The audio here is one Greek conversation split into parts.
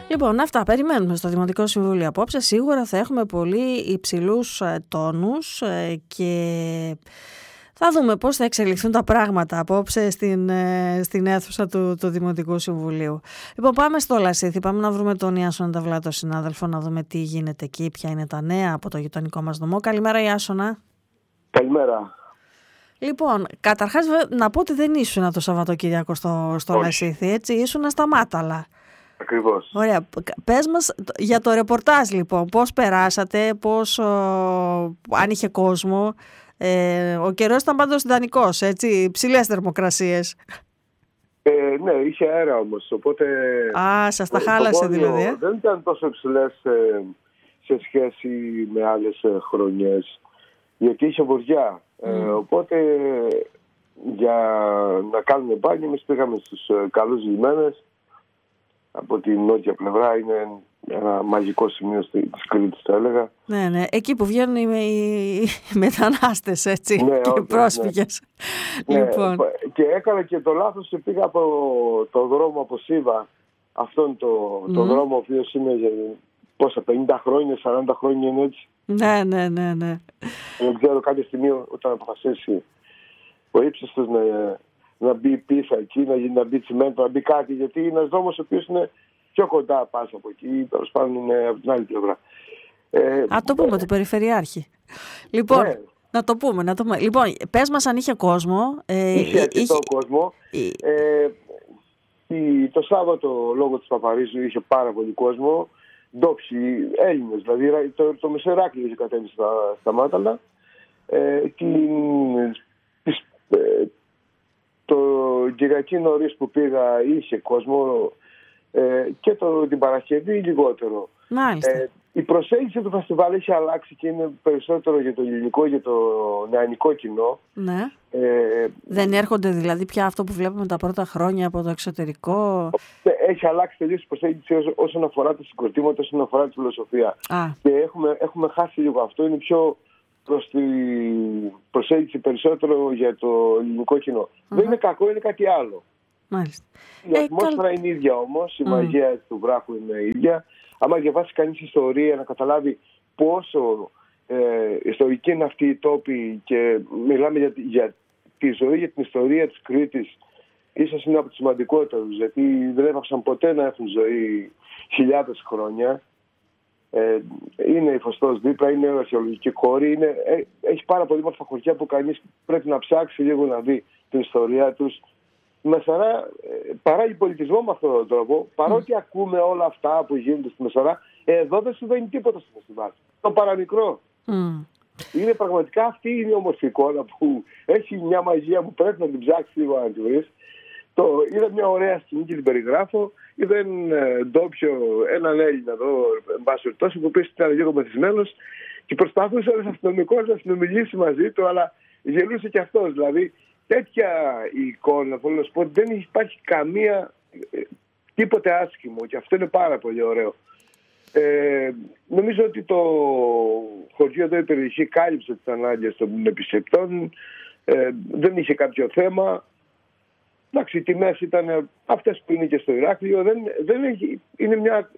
Λοιπόν, αυτά περιμένουμε στο Δημοτικό Συμβούλιο απόψε. Σίγουρα θα έχουμε πολύ υψηλούς τόνους και θα δούμε πώς θα εξελιχθούν τα πράγματα απόψε στην αίθουσα του Δημοτικού Συμβουλίου. Λοιπόν, πάμε στο Λασίθι, πάμε να βρούμε τον Ιάσονα Ταυλάτο, συνάδελφο, να δούμε τι γίνεται εκεί, ποια είναι τα νέα από το γειτονικό μας νομό. Καλημέρα, Ιάσονα. Καλημέρα. Λοιπόν, καταρχάς να πω ότι δεν ήσουν το Σαββατοκύριακο στο Λασίθι, έτσι, ήσουν στα Μάταλα. Ακριβώς. Ωραία. Πες μας για το ρεπορτάζ, λοιπόν, πώς περάσατε, αν είχε κόσμο. Ο καιρός ήταν πάντως ιδανικός, έτσι, ψηλές θερμοκρασίες. Ναι, είχε αέρα όμως, οπότε... σας τα χάλασε δηλαδή. Δεν ήταν τόσο υψηλές σε σχέση με άλλες χρονιές, γιατί είχε βοριά. Οπότε για να κάνουμε μπάνιο, εμείς πήγαμε στους καλούς λιμένες. Από την νότια πλευρά είναι ένα μαγικό σημείο της Κρήτης, θα έλεγα. Ναι, εκεί που βγαίνουν οι μετανάστες, έτσι, ναι, και οι πρόσφυγες. Ναι. Λοιπόν. Και έκανα και το λάθος και πήγα από το δρόμο από Σίβα, αυτόν το δρόμο ο οποίος είναι πόσα, 50 χρόνια, 40 χρόνια είναι έτσι. Ναι. Δεν ξέρω, κάποια στιγμή όταν αποφασίσει ο ύψιστος να μπει πίσω εκεί, να μπει τσιμέντο, να μπει κάτι, γιατί είναι ένας δρόμος ο οποίος είναι πιο κοντά πας από εκεί, τέλος πάντων είναι από την άλλη πλευρά. Το πούμε του Περιφερειάρχη. Λοιπόν, ναι. να το πούμε. Λοιπόν, πες μας αν είχε κόσμο. Είχε αρκετό κόσμο. Το Σάββατο, λόγω της Παπαρίζου, είχε πάρα πολύ κόσμο. Ντόπιοι, Έλληνες, δηλαδή το Μεσοεράκλειο είχε κατέβει στα Μάταλα. Το Κυριακή νωρίς που πήγα είχε κόσμο και την Παρασκευή λιγότερο. Μάλιστα. Η προσέγγιση του φεστιβάλ έχει αλλάξει και είναι περισσότερο για το ελληνικό, για το νεανικό κοινό. Ναι. Δεν έρχονται δηλαδή πια αυτό που βλέπουμε τα πρώτα χρόνια από το εξωτερικό. Έχει αλλάξει τελείως η προσέγγιση όσον αφορά τα συγκροτήματα, όσον αφορά τη φιλοσοφία. Και έχουμε χάσει λίγο αυτό. Είναι πιο προς την προσέγγιση περισσότερο για το ελληνικό κοινό. Δεν είναι κακό, είναι κάτι άλλο. Μάλιστα. Η ατμόσφαιρα είναι ίδια όμως, η μαγεία του βράχου είναι ίδια. Άμα διαβάσει κανείς ιστορία, να καταλάβει πόσο ιστορική είναι αυτή η τόπη και μιλάμε για τη ζωή, για την ιστορία της Κρήτης, ίσως είναι από τους σημαντικότερους, γιατί δεν έπαψαν ποτέ να έχουν ζωή χιλιάδες χρόνια. Είναι η Φωστός δίπλα, είναι αρχαιολογική χώρη, έχει πάρα πολύ μόρφα χωριά που κανείς πρέπει να ψάξει λίγο να δει την ιστορία τους. Η Μεσαρά παράγει πολιτισμό με αυτόν τον τρόπο, παρότι ακούμε όλα αυτά που γίνονται στη Μεσαρά, εδώ δεν συμβαίνει τίποτα στο φεστιβάλ. Το παραμικρό. Είναι πραγματικά αυτή η όμορφη εικόνα που έχει μια μαγεία που πρέπει να την ψάξει λίγο να τη βρεις. Είδα μια ωραία σκηνή και την περιγράφω. Είδα έναν ντόπιο, έναν Έλληνα εδώ, εν πάση περιπτώσει, που ήταν λίγο μεθυσμένος και προσπαθούσε ένας αστυνομικός να συνομιλήσει μαζί του, αλλά γελούσε και αυτός. Δηλαδή, τέτοια εικόνα, θέλω να σου πω, δεν υπάρχει τίποτε άσχημο και αυτό είναι πάρα πολύ ωραίο. Νομίζω ότι το χωριό εδώ, η περιοχή, κάλυψε τις ανάγκες των επισκεπτών. Δεν είχε κάποιο θέμα. Εντάξει, οι τιμές ήταν αυτές που είναι και στο Ηράκλειο. Είναι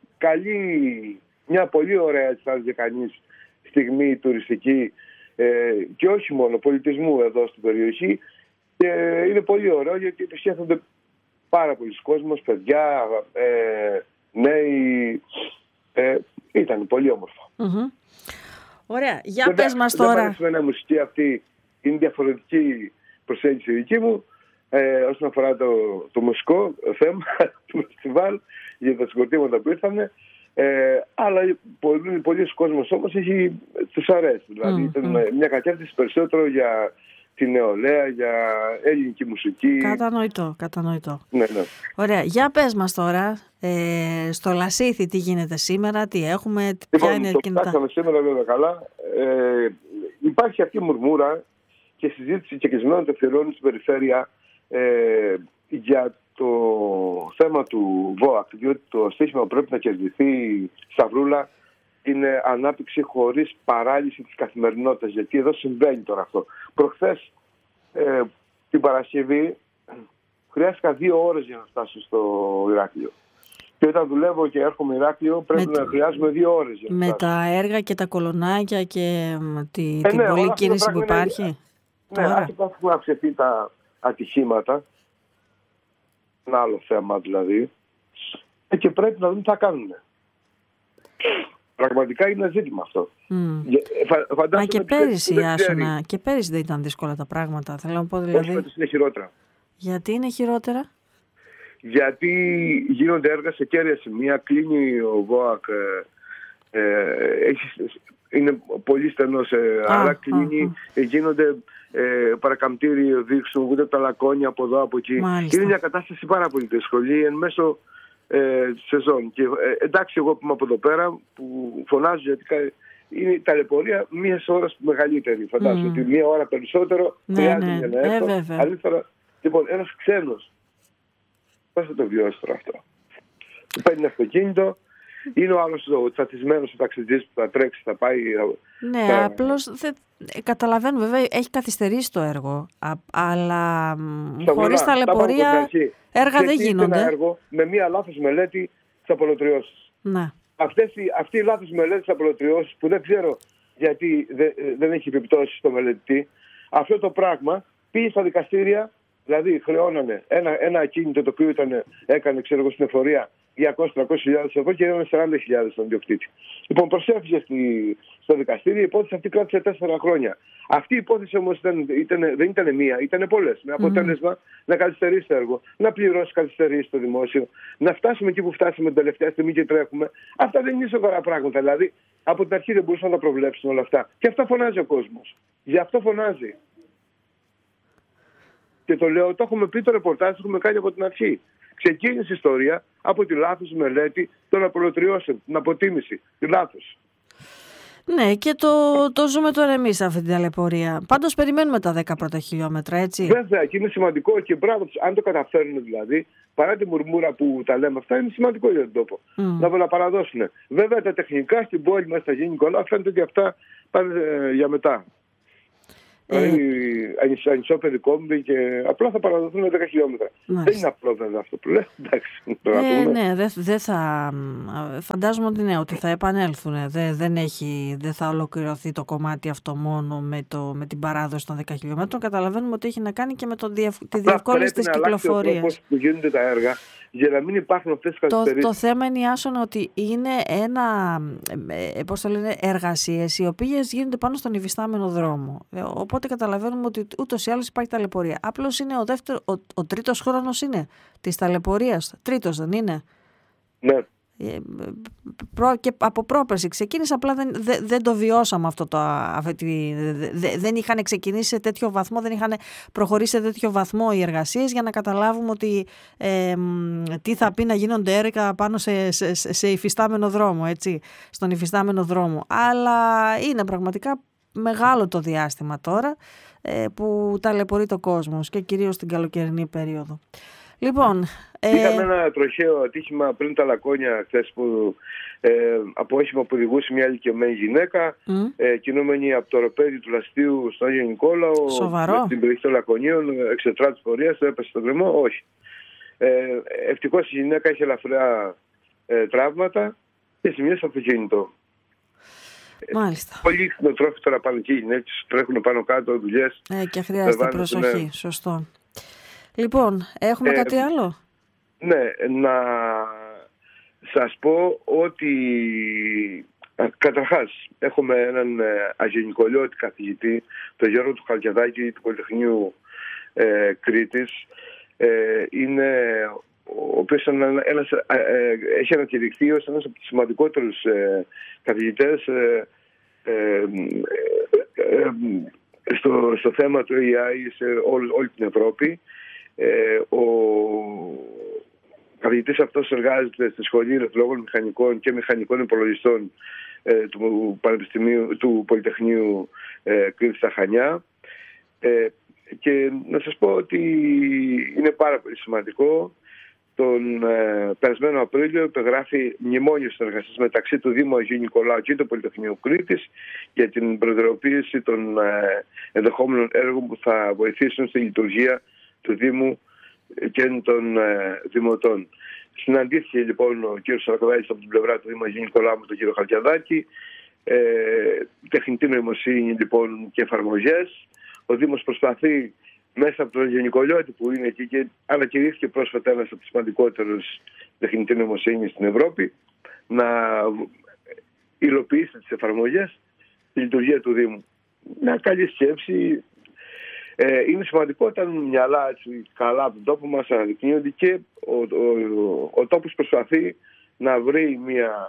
μια πολύ ωραία, έτσι θα έλεγε κανείς, στιγμή τουριστική και όχι μόνο πολιτισμού εδώ στην περιοχή. Και είναι πολύ ωραίο γιατί επισκέφτονται πάρα πολλοί κόσμος, παιδιά, νέοι. Ήταν πολύ όμορφο. Ωραία. Για πες μας τώρα. Δεν παρέχει μια μουσική αυτή, είναι διαφορετική προσέγγιση δική μου. Όσον αφορά το μουσικό θέμα του φεστιβάλ, για τα συγκροτήματα που ήρθαν, αλλά πολλοί κόσμος όμως τους αρέσει. Δηλαδή ήταν μια κατεύθυνση περισσότερο για τη νεολαία, για ελληνική μουσική. Κατανοητό. Ναι. Ωραία. Για πες μας τώρα, στο Λασίθι τι γίνεται σήμερα, τι έχουμε, ποια είναι εκείνα. Φτάσαμε σήμερα βέβαια καλά. Υπάρχει αυτή η μουρμούρα και συζήτηση και κλεισμένων των θυρών στην περιφέρεια για το θέμα του ΒΟΑΚ, διότι το στοίχημα πρέπει να κερδιθεί σταυρούλα είναι ανάπτυξη χωρίς παράλυση της καθημερινότητας, γιατί εδώ συμβαίνει τώρα αυτό. Προχθές την Παρασκευή χρειάστηκα 2 ώρες για να φτάσω στο Ηράκλειο Και όταν δουλεύω και έρχομαι Ηράκλειο, πρέπει να χρειάζομαι 2 ώρες. Με τα έργα και τα κολονάκια και την πολλή κίνηση που υπάρχει. Ναι, άρχισε να έχουν αυξηθεί τα ατυχήματα. Ένα άλλο θέμα δηλαδή. Και πρέπει να δούμε τι θα κάνουν. Πραγματικά είναι ζήτημα αυτό. Μα και πέρυσι, Άσονα, και πέρυσι δεν ήταν δύσκολα τα πράγματα. Θέλω να πω δηλαδή. Όχι, είναι χειρότερα. Γιατί είναι χειρότερα? Γιατί γίνονται έργα σε κέρια σημεία, κλείνει ο ΒΟΑΚ, είναι πολύ στενός, άρα κλείνει, γίνονται παρακαμπτήριοι δείξουν, ούτε τα λακκόνια από εδώ από εκεί. Μάλιστα. Είναι μια κατάσταση πάρα πολύ δύσκολη εν μέσω της σεζόν. Και εντάξει, εγώ που είμαι από εδώ πέρα, που φωνάζω γιατί είναι η ταλαιπωρία μιας ώρας μεγαλύτερη. Φαντάζομαι ότι 1 ώρα περισσότερο χρειάζεται για να έρθω. Αλήθεια, λοιπόν, ένας ξένος, πώς θα το βιώσει τώρα αυτό? Παίρνει αυτοκίνητο, είναι ο άλλος ο τσατισμένος ο ταξιτζής που θα τρέξει, θα πάει. Ναι, απλώς καταλαβαίνω, βέβαια έχει καθυστερήσει το έργο, αλλά χωρίς ταλαιπωρία έργα δεν γίνονται. Ένα έργο με μία λάθος μελέτη της απολωτριώσης. Ναι. Αυτή η λάθος μελέτη της απολωτριώσης, που δεν ξέρω γιατί δεν έχει επιπτώσει στο μελετητή, αυτό το πράγμα πήγε στα δικαστήρια. Δηλαδή χρεώνανε ένα ακίνητο το οποίο έκανε στην εφορία 200-300 χιλιάδες ευρώ και έδωνε 40.000 στον ιδιοκτήτη. Λοιπόν, προσέφυγε στο δικαστήριο, η υπόθεση αυτή κράτησε 4 χρόνια. Αυτή η υπόθεση όμως δεν ήταν μία, ήταν πολλές. Με αποτέλεσμα να καθυστερήσει το έργο, να πληρώσει καθυστερήσει το δημόσιο, να φτάσουμε εκεί που φτάσαμε την τελευταία στιγμή και τρέχουμε. Αυτά δεν είναι σοβαρά πράγματα. Δηλαδή, από την αρχή δεν μπορούσαν να τα προβλέψουν όλα αυτά. Και αυτά φωνάζει ο κόσμος. Γι' αυτό φωνάζει. Και το λέω, το έχουμε πει, το ρεπορτάζ το έχουμε κάνει από την αρχή. Ξεκίνησε η ιστορία από τη λάθος μελέτη των απολωτριώσεων, την αποτίμηση, τη λάθος. Ναι, και το ζούμε τώρα εμείς αυτή την ταλαιπωρία. Πάντως περιμένουμε τα 10 πρώτα χιλιόμετρα, έτσι. Βέβαια, και είναι σημαντικό και μπράβο τους, αν το καταφέρουν δηλαδή, παρά τη μουρμούρα που τα λέμε αυτά, είναι σημαντικό για τον τόπο. Να παραδώσουν. Βέβαια, τα τεχνικά στην πόλη μας θα γίνει κολλά, φαίνεται ότι αυτά πάνε για μετά. Ανισόπεδη κόμπη και απλά θα παραδοθούν 10 χιλιόμετρα. Δεν είναι απλό βέβαια αυτό που λέω. Ναι, δεν θα. Φαντάζομαι ότι ναι, ότι θα επανέλθουν. Δεν θα ολοκληρωθεί το κομμάτι αυτό μόνο με την παράδοση των 10 χιλιόμετρων. Καταλαβαίνουμε ότι έχει να κάνει και με τη διευκόλυνση της κυκλοφορίας. Πώς που γίνονται τα έργα για να μην υπάρχουν αυτές τις καθυστερήσεις. Το θέμα είναι, Άσονα, ότι είναι εργασίες οι οποίες γίνονται πάνω στον υφιστάμενο δρόμο. Οπότε καταλαβαίνουμε ότι ούτως ή άλλως υπάρχει ταλαιπωρία. Απλώς είναι ο τρίτος χρόνος είναι της ταλαιπωρίας. Τρίτος δεν είναι? Ναι. Και από πρόπερση ξεκίνησε, απλά δεν το βιώσαμε αυτό δεν είχαν ξεκινήσει σε τέτοιο βαθμό, δεν είχαν προχωρήσει σε τέτοιο βαθμό οι εργασίες για να καταλάβουμε ότι τι θα πει να γίνονται έργα πάνω σε υφιστάμενο δρόμο, έτσι, στον υφιστάμενο δρόμο. Αλλά είναι πραγματικά μεγάλο το διάστημα τώρα που ταλαιπωρεί το κόσμος και κυρίως την καλοκαιρινή περίοδο. Λοιπόν, είχαμε ένα τροχαίο ατύχημα πριν τα Λακκόνια χθες που από όχημα που οδηγούσε μια ηλικιωμένη γυναίκα κινούμενη από το ροπέδι του λαστείου στον Άγιο Νικόλαο. Σοβαρό? Στην περιοχή των Λακκονίων, εξετρά της πορείας, έπεσε στον γκρεμό. Όχι. Ευτυχώς η γυναίκα είχε ελαφρά τραύματα και σημεία στο αυτοκίνητο. Μάλιστα. Πολλοί χνοτρόφοι τώρα πάνε και οι γυναίκες τρέχουν πάνω κάτω δουλειές. Και χρειάζεται προσοχή, σωστό. Λοιπόν, έχουμε κάτι άλλο? Ναι, να σας πω ότι καταρχάς έχουμε έναν αγενικολιώτη καθηγητή, τον Γιώργο του Χαλκιαδάκη του Πολυτεχνείου Κρήτης. Είναι ο οποίος έχει ανακηρυχθεί ως ένας από τους σημαντικότερους καθηγητές στο θέμα του AI σε όλη την Ευρώπη. Ο καθηγητής αυτός εργάζεται στη Σχολή Ηλεκτρολόγων Μηχανικών και Μηχανικών Υπολογιστών του Πολυτεχνείου Κρήτης στα Χανιά. Και να σας πω ότι είναι πάρα πολύ σημαντικό. Τον περασμένο Απρίλιο υπεγράφει μνημόνιο συνεργασίας μεταξύ του Δήμου Αγίου Νικολάου και του Πολυτεχνείου Κρήτης για την προτεραιοποίηση των ενδεχόμενων έργων που θα βοηθήσουν στη λειτουργία του Δήμου και των Δημοτών. Συναντήθηκε λοιπόν ο κύριος Σαρακοδάκης από την πλευρά του Δήμου Αγίου Νικολάου με τον κύριο Χαλκιαδάκη. Τεχνητή νοημοσύνη λοιπόν και εφαρμογές. Ο Δήμος προσπαθεί μέσα από τον Αγίου Νικολιώτη που είναι εκεί και ανακηρύχθηκε πρόσφατα ένας από τους σημαντικότερους τεχνητή νοημοσύνη στην Ευρώπη να υλοποιήσει τις εφαρμογές στη λειτουργία του Δήμου. Μια καλή σκέψη. Είναι σημαντικό όταν μυαλά καλά από τον τόπο μας αναδεικνύονται και ο τόπος προσπαθεί να βρει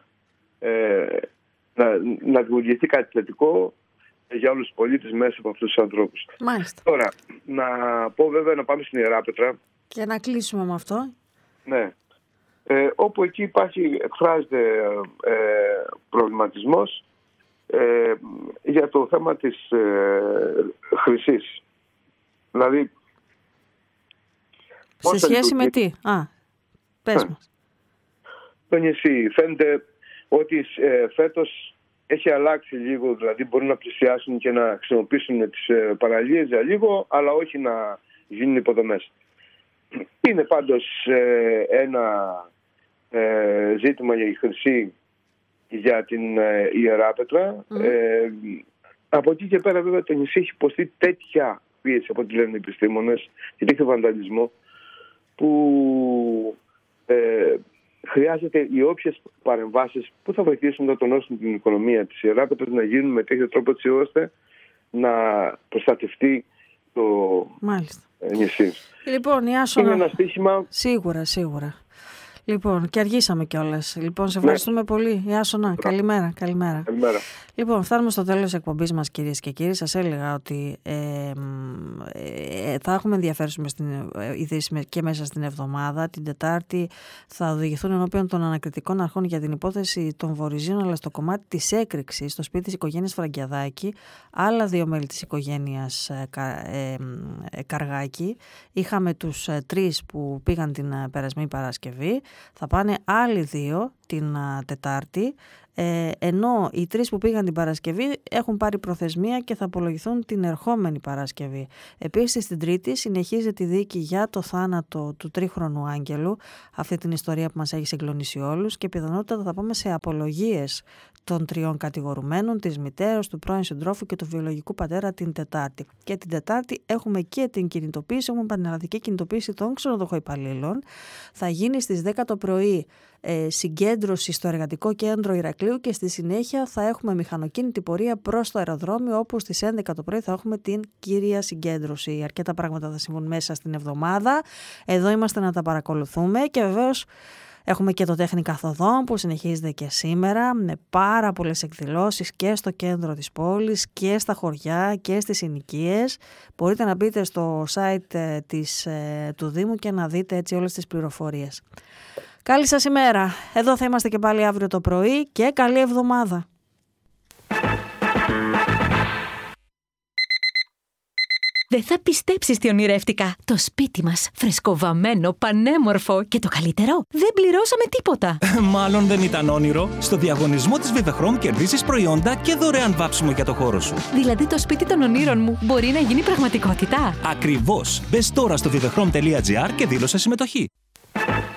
να δημιουργηθεί κάτι θετικό για όλους τους πολίτες μέσα από αυτούς τους ανθρώπους. Μάλιστα. Τώρα, να πω βέβαια να πάμε στην Ιεράπετρα. Και να κλείσουμε με αυτό. Ναι. Όπου εκεί εκφράζεται προβληματισμός για το θέμα της χρυσής. Δηλαδή, σε σχέση με τι? Πες μας. Το νησί φαίνεται ότι φέτος έχει αλλάξει λίγο, δηλαδή μπορούν να πλησιάσουν και να χρησιμοποιήσουν τις παραλίες για λίγο, αλλά όχι να γίνουν υποδομές. Είναι πάντως ένα ζήτημα για η χρυσή για την Ιεράπετρα. Από εκεί και πέρα βέβαια το νησί έχει υποστεί τέτοια πίεση από ό,τι λένε οι επιστήμονες και τέτοιο βανταλισμό που χρειάζεται οι όποιες παρεμβάσεις που θα βοηθήσουν να τονώσουν την οικονομία της Ιεράπετρας να γίνουν με τέτοιο τρόπο έτσι ώστε να προστατευτεί το νησί. Λοιπόν, η Άσονα... Είναι ένα στοίχημα... Σίγουρα. Λοιπόν, και αργήσαμε κιόλας. Λοιπόν, σε ευχαριστούμε πολύ. Ιάσονα, καλημέρα. Καλημέρα. Λοιπόν, φτάνουμε στο τέλος της εκπομπής μας, κυρίες και κύριοι. Σας έλεγα ότι θα έχουμε ενδιαφέρουσες ειδήσεις και μέσα στην εβδομάδα. Την Τετάρτη θα οδηγηθούν ενώπιον των ανακριτικών αρχών για την υπόθεση των Βορυζίων, αλλά στο κομμάτι της έκρηξης στο σπίτι της οικογένειας Φραγκιαδάκη. Άλλα 2 μέλη της οικογένειας Καργάκη. Είχαμε τους 3 που πήγαν την περασμένη Παρασκευή. Θα πάνε άλλοι 2 την Τετάρτη, ενώ οι 3 που πήγαν την Παρασκευή έχουν πάρει προθεσμία και θα απολογηθούν την ερχόμενη Παρασκευή. Επίσης την Τρίτη συνεχίζεται η δίκη για το θάνατο του 3χρονου Άγγελου, αυτή την ιστορία που μας έχει συγκλονίσει όλους, και πιθανότατα θα πάμε σε απολογίες των 3 κατηγορουμένων, της μητέρας, του πρώην συντρόφου και του βιολογικού πατέρα την Τετάρτη. Και την Τετάρτη έχουμε και την κινητοποίηση, έχουμε πανελλαδική κινητοποίηση των ξενοδοχοϊπαλλήλων. Θα γίνει στις 10 το πρωί συγκέντρωση στο Εργατικό Κέντρο Ηρακλείου και στη συνέχεια θα έχουμε μηχανοκίνητη πορεία προς το αεροδρόμιο, όπου στις 11 το πρωί θα έχουμε την κύρια συγκέντρωση. Αρκετά πράγματα θα συμβούν μέσα στην εβδομάδα. Εδώ είμαστε να τα παρακολουθούμε και βεβαίως έχουμε και το Τέχνη Καθοδόν που συνεχίζεται και σήμερα με πάρα πολλές εκδηλώσεις και στο κέντρο της πόλης και στα χωριά και στις συνοικίες. Μπορείτε να μπείτε στο site του Δήμου και να δείτε έτσι όλες τις πληροφορίες. Καλή σας ημέρα. Εδώ θα είμαστε και πάλι αύριο το πρωί και καλή εβδομάδα. Δεν θα πιστέψεις τι ονειρεύτηκα. Το σπίτι μας, φρεσκοβαμμένο, πανέμορφο και το καλύτερο, δεν πληρώσαμε τίποτα. Μάλλον δεν ήταν όνειρο. Στο διαγωνισμό της Vivechrome κερδίζεις προϊόντα και δωρεάν βάψιμο για το χώρο σου. Δηλαδή το σπίτι των ονείρων μου μπορεί να γίνει πραγματικότητα. Ακριβώς. Μπες τώρα στο vivechrome.gr και δήλωσε συμμετοχή.